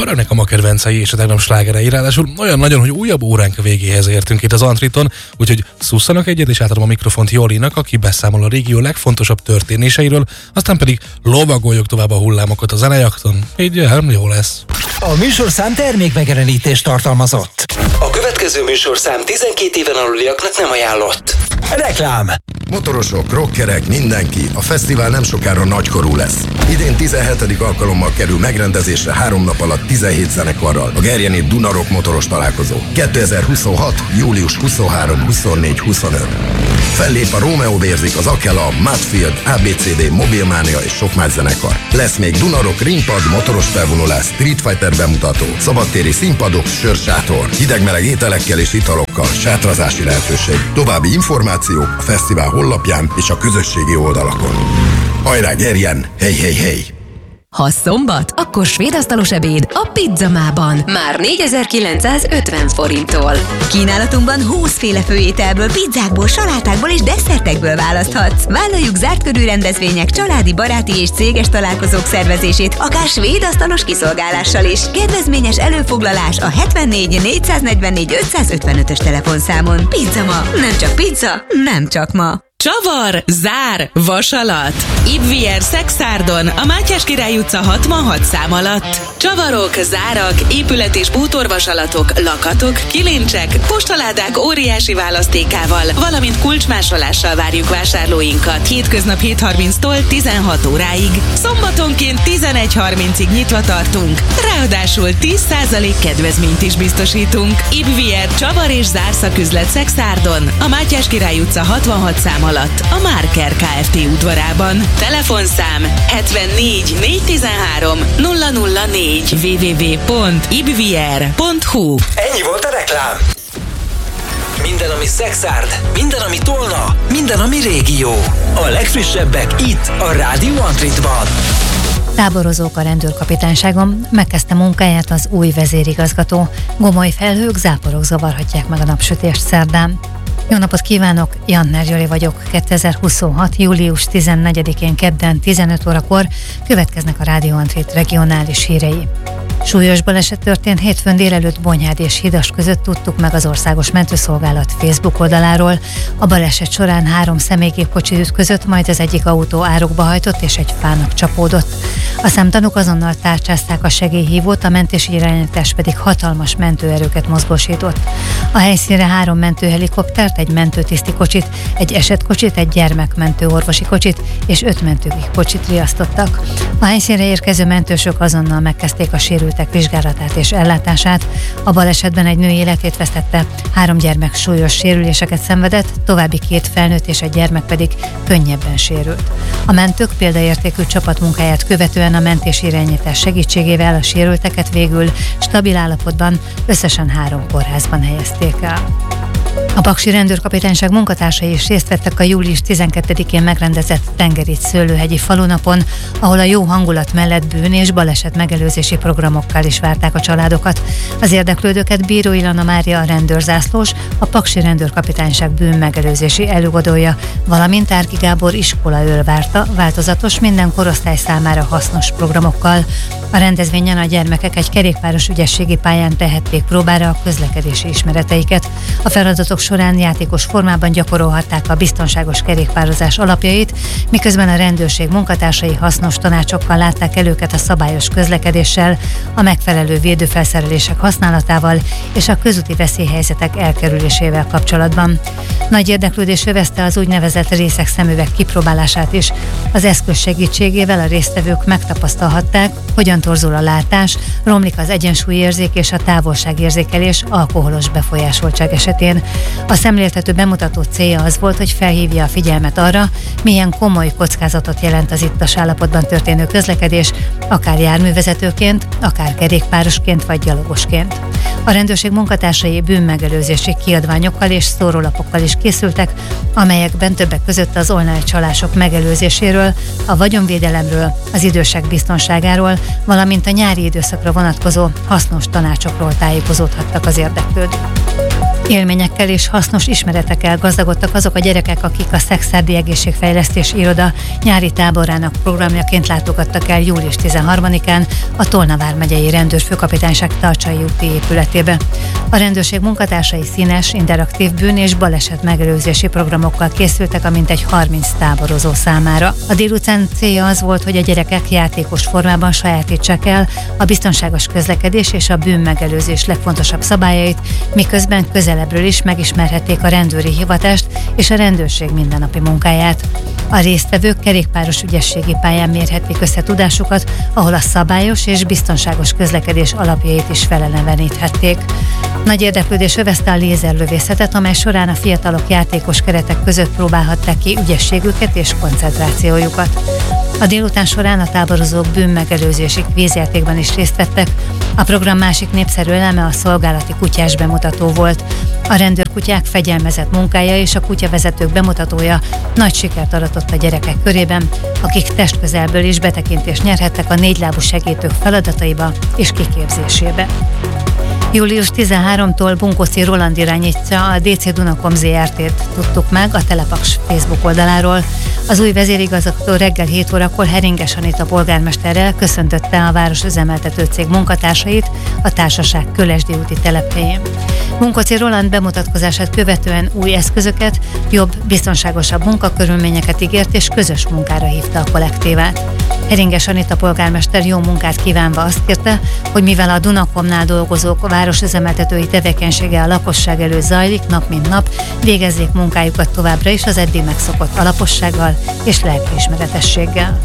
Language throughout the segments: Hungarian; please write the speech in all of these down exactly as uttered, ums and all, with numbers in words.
önnek a ma kedvencei és a tegnap slágerei, ráadásul olyan nagyon, hogy újabb óránk végéhez értünk itt az Antriton, úgyhogy szusszanak egyet, és átadom a mikrofont Jolinak, aki beszámol a régió legfontosabb történéseiről, aztán pedig lovagoljuk tovább a hullámokat a zenejakton. Így jó lesz. A műsorszám termékmegjelenítést tartalmazott. A következő műsorszám tizenkét éven aluliaknak nem ajánlott. Reklám. Motorosok, rockerek, mindenki, a fesztivál nem sokára nagykorú lesz. Idén tizenhetedik alkalommal kerül megrendezésre három nap alatt tizenhét zenekarral a Gerjeni Dunarock motoros találkozó. kétezer-huszonhat. július huszonharmadika, huszonnégyedike, huszonötödike. Fellép a Romeo Bérzik, az Akela, Mudfield, á bé cé dé, Mobilmania és sok más zenekar. Lesz még Dunarock, ringpad, motoros felvonulás, Street Fighter bemutató, szabadtéri színpadok, sörsátor, hideg-meleg ételekkel és italokkal, sátrazási lehetőség. További információk a fesztivál honlapján és a közösségi oldalakon. Hajrá, Gerjen! Hey, hey, hey! Ha szombat, akkor svédasztalos ebéd a Pizzamában. Már négyezer-kilencszázötven forinttól. Kínálatunkban húszféle főételből, pizzákból, salátákból és desszertekből választhatsz. Vállaljuk zárt körű rendezvények, családi, baráti és céges találkozók szervezését, akár svédasztalos kiszolgálással is. Kedvezményes előfoglalás a hetvennégy négyszáznegyvennégy ötszázötvenötös telefonszámon. Pizzama, nem csak pizza, nem csak ma. Csavar, zár, vasalat. Ibvier Szexárdon, a Mátyás Király utca hatvanhat szám alatt. Csavarok, zárak, épület- és bútorvasalatok, lakatok, kilincsek, postaládák óriási választékával, valamint kulcsmásolással várjuk vásárlóinkat. Hétköznap hét harminctól tizenhat óráig. Szombatonként tizenegy harmincig nyitva tartunk. Ráadásul tíz százalék kedvezményt is biztosítunk. Ibvier Csavar és zárszaküzlet Szexárdon, a Mátyás Király utca hatvanhat szám alatt, a Márker Kft. Udvarában. Telefonszám hetvennégy négyszáztizenhárom nulla nulla négy double-u double-u double-u pont ibvier pont hu. Ennyi volt a reklám. Minden, ami Szexárd, minden, ami Tolna, minden, ami régió. A legfrissebbek itt, a Rádió Antritban. Táborozók a rendőrkapitányságon, megkezdte munkáját az új vezérigazgató. Gomoly felhők, záporok zavarhatják meg a napsütést szerdán. Jó napot kívánok, Jantner Gyuri vagyok. kétezer-huszonhat. július tizennegyedikén kedden tizenöt órakor következnek a Rádió Antrit regionális hírei. Súlyos baleset történt hétfőn délelőtt Bonyhád és Hidas között, tudtuk meg az Országos Mentőszolgálat Facebook oldaláról. A baleset során három személygépkocsi ütközött, majd az egyik autó árokba hajtott és egy fának csapódott. A szemtanúk azonnal tárcsázták a segélyhívót, a mentési irányítás pedig hatalmas mentőerőket mozgósított. A helyszínre három mentőhelikoptert, egy mentőtiszti kocsit, egy esetkocsit, egy gyermekmentő orvosi kocsit és öt mentőkocsit riasztottak. A helyszínre érkező mentősök azonnal megkezdték a sérültek vizsgálatát és ellátását. A balesetben egy nő életét vesztette, három gyermek súlyos sérüléseket szenvedett, további két felnőtt és egy gyermek pedig könnyebben sérült. A mentők példaértékű csapatmunkáját követően a mentési irányítás segítségével a sérülteket végül stabil állapotban összesen három kórházban helyezték el. A Paksi Rendőrkapitányság munkatársai is részt vettek a július tizenkettedikén megrendezett Tengerit Szőlőhegyi falunapon, ahol a jó hangulat mellett bűn- és baleset megelőzési programokkal is várták a családokat. Az érdeklődőket Bíró Ilona Mária, a rendőrzászlós, a Paksi Rendőrkapitányság bűn megelőzési előadója, valamint Árki Gábor iskolaőr várta, változatos, minden korosztály számára hasznos programokkal. A rendezvényen a gyermekek egy kerékpáros ügyességi pályán tehették próbára a közlekedési ismereteiket. A feladatok során játékos formában gyakorolhatták a biztonságos kerékpározás alapjait, miközben a rendőrség munkatársai hasznos tanácsokkal látták el őket a szabályos közlekedéssel, a megfelelő védőfelszerelések használatával és a közúti veszélyhelyzetek elkerülésével kapcsolatban. Nagy érdeklődés övezte az úgynevezett részek szemüveg kipróbálását is. Az eszköz segítségével a résztvevők megtapasztalhatták, hogyan torzul a látás, romlik az egyensúlyérzék és a távolságérzékelés alkoholos befolyásoltság esetén. A szemléltető bemutató célja az volt, hogy felhívja a figyelmet arra, milyen komoly kockázatot jelent az ittas állapotban történő közlekedés, akár járművezetőként, akár kerékpárosként vagy gyalogosként. A rendőrség munkatársai bűnmegelőzési kiadványokkal és szórólapokkal is készültek, amelyekben többek között az online csalások megelőzéséről, a vagyonvédelemről, az idősek biztonságáról, valamint a nyári időszakra vonatkozó hasznos tanácsokról tájékozódhattak az érdeklődők. Élményekkel és hasznos ismeretekkel gazdagodtak azok a gyerekek, akik a Szekszárdi Egészségfejlesztés Iroda nyári táborának programjaként látogattak el július tizenharmadikán a Tolna vármegyei rendőrfőkapitányság Tarcsai úti épületébe. A rendőrség munkatársai színes, interaktív bűn- és baleset megelőzési programokkal készültek a mintegy harminc táborozó számára. A délután célja az volt, hogy a gyerekek játékos formában sajátítsák el a biztonságos közlekedés és a bűnmegelőzés legfontosabb szabályait, miközben közelebbről is megismerhették a rendőri hivatást és a rendőrség mindennapi munkáját. A résztvevők kerékpáros ügyességi pályán mérhették össze tudásukat, ahol a szabályos és biztonságos közlekedés alapjait is feleleveníthették. Nagy érdeklődés övezte a lézerlövészetet, amely során a fiatalok játékos keretek között próbálhatták ki ügyességüket és koncentrációjukat. A délután során a táborozók bűnmegelőzési kvízjátékban is részt vettek. A program másik népszerű eleme a szolgálati kutyás bemutató volt. A rendőrkutyák fegyelmezett munkája és a kutyavezetők bemutatója nagy sikert aratott a gyerekek körében, akik testközelből is betekintést nyerhettek a négylábú segítők feladataiba és kiképzésébe. július tizenharmadikától Bunkóci Roland irányítja a dé cé Dunakom zé er té-t, tudtuk meg a Telepaks Facebook oldaláról. Az új vezérigazgató reggel hét órakor Heringes Anita polgármesterrel köszöntötte a városüzemeltető cég munkatársait a társaság Kölesdi úti telephelyén. Bunkóci Roland bemutatkozását követően új eszközöket, jobb, biztonságosabb munkakörülményeket ígért és közös munkára hívta a kollektívát. Heringes Anita polgármester jó munkát kívánva azt kérte, hogy mivel a Dunakomnál dolgozók városüzemeltetői tevékenysége a lakosság előtt zajlik nap mint nap, végezzék munkájukat továbbra is az eddig megszokott alapossággal és lelkiismeretességgel.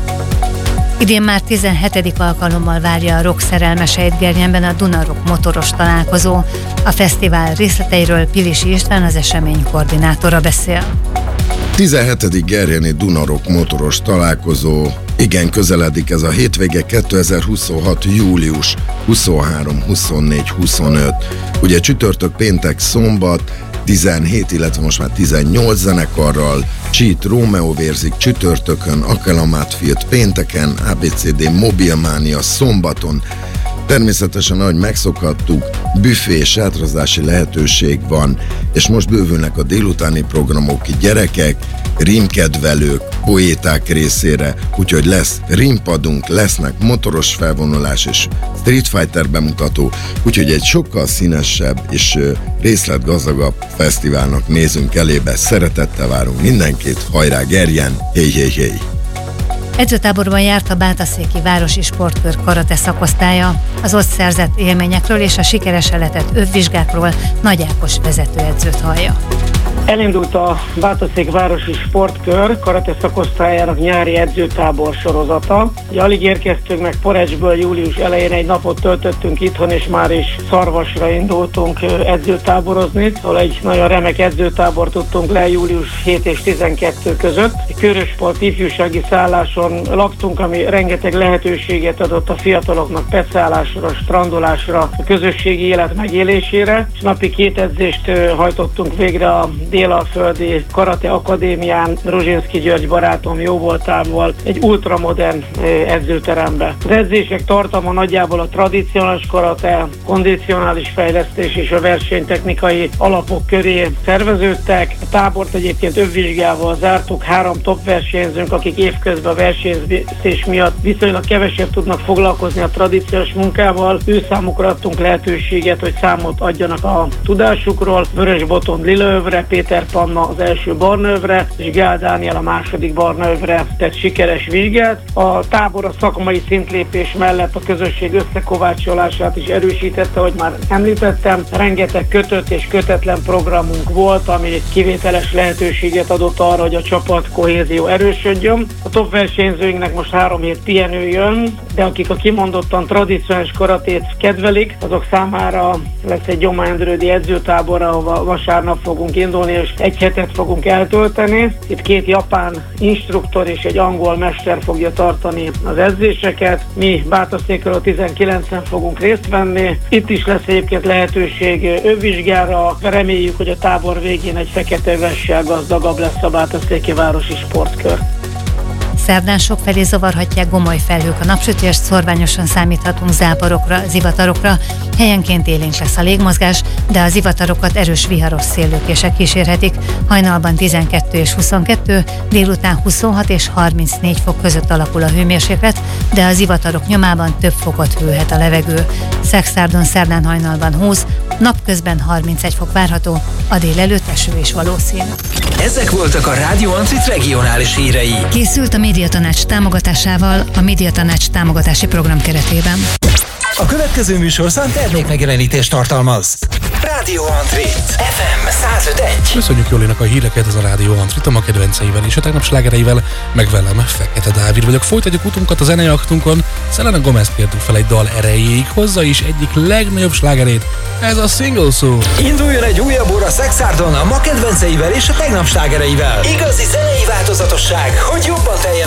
Idén már tizenhetedik alkalommal várja a rock szerelmeseit Gerjenben a Dunarock motoros találkozó. A fesztivál részleteiről Pilisi István, az esemény koordinátora beszél. tizenhetedik Gerjeni Dunarock motoros találkozó. Igen, közeledik ez a hétvége, kétezer-huszonhat. július huszonhárom, huszonnégy, huszonöt. Ugye csütörtök, péntek, szombat, tizenhét, illetve most már tizennyolc zenekarral, Cheat, Romeo vérzik csütörtökön, Akelamat Field pénteken, á bé cé dé Mobilmania szombaton. Természetesen, ahogy megszokhattuk, büfé, sátrazási lehetőség van, és most bővülnek a délutáni programok gyerekek, rímkedvelők, poéták részére, úgyhogy lesz rímpadunk, lesznek motoros felvonulás és Street Fighter bemutató, úgyhogy egy sokkal színesebb és részletgazdagabb fesztiválnak nézünk elébe. Szeretettel várunk mindenkit, hajrá Gerjen, héj, héj, héj! Edzőtáborban járt a Bátaszéki Városi Sportkör karate szakosztálya. Az ott szerzett élményekről és a sikeresen letett övvizsgákról Nagy Ákos vezetőedzőt hallja. Elindult a Bátaszék Városi Sportkör karate szakosztályának nyári edzőtábor sorozata. Ugye alig érkeztünk meg Porecsből, július elején egy napot töltöttünk itthon, és már is Szarvasra indultunk edzőtáborozni, ahol egy nagyon remek edzőtábor tudtunk le július hét és tizenkettő között. Egy körösport ifjúsági szálláson laktunk, ami rengeteg lehetőséget adott a fiataloknak pecálásra, strandolásra, a közösségi élet megélésére, és napi két edzést hajtottunk végre a Délalföldi Karate Akadémián, Rozsinszky György barátom jóvoltával egy ultramodern edzőterembe. Az edzések tartalma nagyjából a tradicionális karate, kondicionális fejlesztés és a versenytechnikai alapok köré szerveződtek. A tábort egyébként övvizsgával zártuk, három top versenyzőnk, akik évközben a versenyzés miatt viszonylag kevesebb tudnak foglalkozni a tradíciós munkával. Ő számukra adtunk lehetőséget, hogy számot adjanak a tudásukról. Vörös Botond lilövre, Péter Panna az első barnaövre, és Gál Dániel a második barnaövre tett sikeres vizsgát. A tábor a szakmai szintlépés mellett a közösség összekovácsolását is erősítette, hogy már említettem. Rengeteg kötött és kötetlen programunk volt, ami kivételes lehetőséget adott arra, hogy a csapat kohézió erősödjön. A top versenyzőinknek most három hét pihenő jön, de akik a kimondottan tradicionális karatét kedvelik, azok számára lesz egy Gyoma Endrődi edzőtábor, ahova vasárnap fogunk indulni, és egy hetet fogunk eltölteni. Itt két japán instruktor és egy angol mester fogja tartani az edzéseket. Mi Bátaszékről tizenkilencen fogunk részt venni. Itt is lesz egyébként lehetőség övvizsgára. Reméljük, hogy a tábor végén egy fekete övessel gazdagabb lesz a Bátaszéki Városi Sportkör. Szerdán sokfelé zavarhatják gomoly felhők a napsütést, szorványosan számíthatunk záporokra, zivatarokra, helyenként élénk lesz a légmozgás, de a zivatarokat erős viharos széllökések kísérhetik. Hajnalban tizenkettő és huszonkettő, délután huszonhat és harmincnégy fok között alakul a hőmérséklet, de a zivatarok nyomában több fokot hőhet a levegő. Szexárdon szerdán hajnalban húsz, napközben harmincegy fok várható, a délelőtt eső is valószínű. Ezek voltak a Rádió Antrit regionális hírei. Készült a Médiatanács támogatásával a Médiatanács támogatási program keretében. A következő műsorszám termékmegjelenítést tartalmaz. Rádió Antrit, ef em száz öt egész egy. Köszönjük Jolinak a híreket, ez a Rádió Antrit, a kedvenceivel és a tegnap slágereivel, meg velem, Fekete Dávid vagyok. Folytatjuk utunkat a zenei aktunkon. Selena Gomez kértük fel egy dal erejéig, hozzá is egyik legnagyobb slágerét, ez a Single szó. Induljon egy újabb óra Szexárdon a ma kedvenceivel és a tegnap slágereivel. Igazi zenei változatosság, hogy jobban teljen